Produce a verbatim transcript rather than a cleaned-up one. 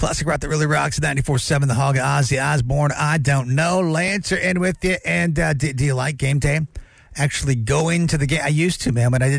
Classic rock that really rocks. ninety-four seven The Hog, Ozzy Osbourne. I don't know. Lancer in with you. And uh, do, do you like game day? Actually going to the game? I used to, man, but I didn't.